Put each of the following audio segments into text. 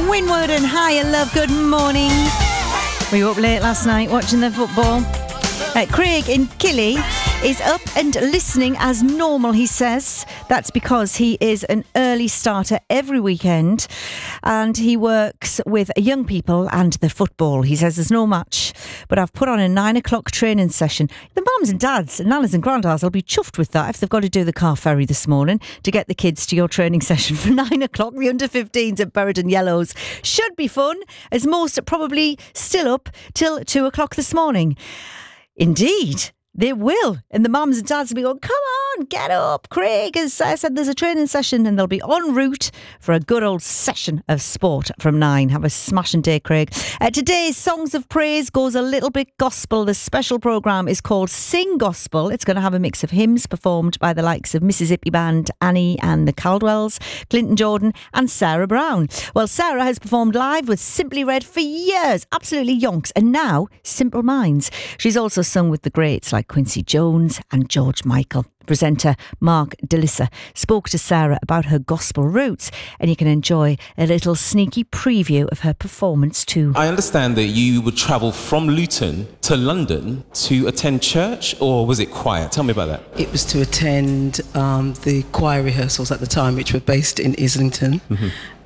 Winwood and Higher Love, good morning. We were up late last night watching the football. Craig in Killy is up and listening as normal, he says. That's because he is an early starter every weekend and he works with young people and the football. He says there's no match, but I've put on a 9 o'clock training session. The mums and dads and nanas and granddads will be chuffed with that if they've got to do the car ferry this morning to get the kids to your training session for 9 o'clock. The under-15s at Burridon Yellows should be fun, as most are probably still up till 2 o'clock this morning. Indeed, they will. And the mums and dads will be going, come on, get up. Craig has said there's a training session and they'll be en route for a good old session of sport from 9. Have a smashing day, Craig. Today's Songs of Praise goes a little bit gospel. The special programme is called Sing Gospel. It's going to have a mix of hymns performed by the likes of Mississippi Band, Annie and the Caldwells, Clinton Jordan and Sarah Brown. Well, Sarah has performed live with Simply Red for years. Absolutely yonks. And now, Simple Minds. She's also sung with the greats like Quincy Jones and George Michael. Presenter Mark DeLissa spoke to Sarah about her gospel roots, and you can enjoy a little sneaky preview of her performance too. I understand that you would travel from Luton to London to attend church, or was it choir? Tell me about that. It was to attend the choir rehearsals at the time, which were based in Islington. Mm-hmm.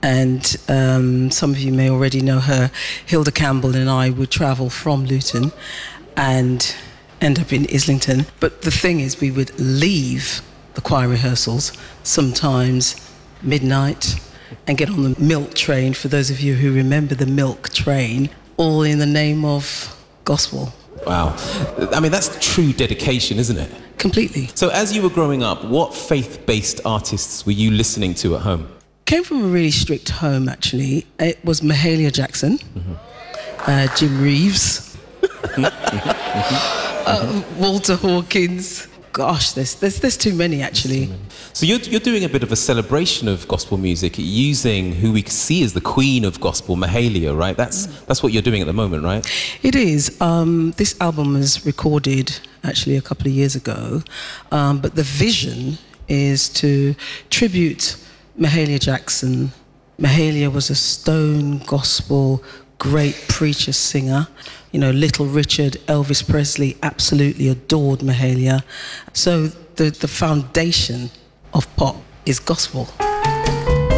And some of you may already know her. Hilda Campbell and I would travel from Luton and end up in Islington. But the thing is, we would leave the choir rehearsals sometimes midnight and get on the milk train, for those of you who remember the milk train, all in the name of gospel. Wow. I mean, that's true dedication, isn't it? Completely. So as you were growing up, what faith-based artists were you listening to at home? Came from a really strict home, actually. It was Mahalia Jackson, Jim Reeves, Walter Hawkins. Gosh, there's too many, actually. So you're doing a bit of a celebration of gospel music using who we see as the queen of gospel, Mahalia, right? That's what you're doing at the moment, right? It is. This album was recorded actually a couple of years ago, but the vision is to tribute Mahalia Jackson. Mahalia was a stone gospel great preacher, singer. You know, Little Richard, Elvis Presley absolutely adored Mahalia. So the foundation of pop is gospel.